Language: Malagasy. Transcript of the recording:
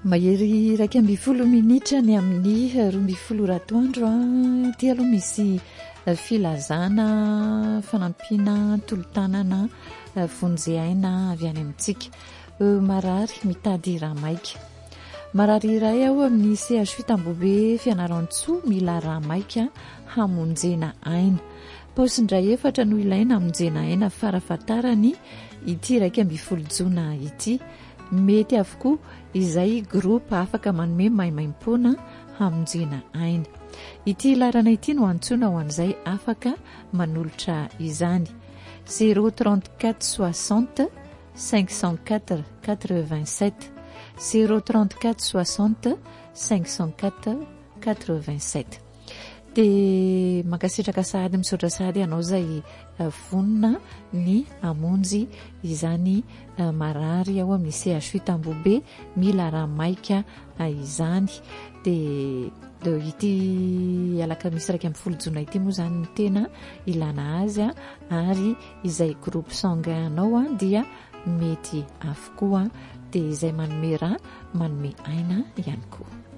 Mahery 12 minitra ny amin'ny 12 ratoandro dia aloha misy filazana fanampiana tolotanana vonjy-aina avy any amintsika marary mitady raha maika. Marary iray aho amin'ny CHU Tambobe Fianaran-Tsoa mila raha maika hamonjena aina. Paosindray efatra no ilaina hamonjena aina farafatarany ity 12 jona ity. Mety avokoa izay groupe afaka manome maimaim-pona hamonjena aina. Ity larana ity no antsoina ho an'izay afaka manolotra izany. 034 60 504 87 034 60 504 87. Dia mankasitraka sahady misaotra sahady ianao izay vonina ny hamonjy izany marary ao amin'ny CHU Tambobe mila raha maika izany. Dia ity alakamisy 12 jona ity moa izany ny tena ilana azy ary izay groupe sanguin anao dia mety avokoa dia izay manome raha manome aina ihany koa.